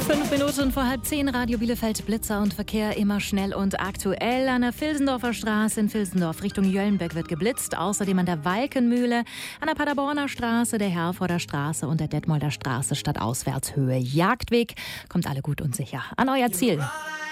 5 Minuten vor 9:30, Radio Bielefeld, Blitzer und Verkehr immer schnell und aktuell. An der Vilsendorfer Straße in Vilsendorf Richtung Jöllenberg wird geblitzt. Außerdem an der Walkenmühle, an der Paderborner Straße, der Herforder Straße und der Detmolder Straße stadtauswärts Höhe Jagdweg. Kommt alle gut und sicher an euer Ziel.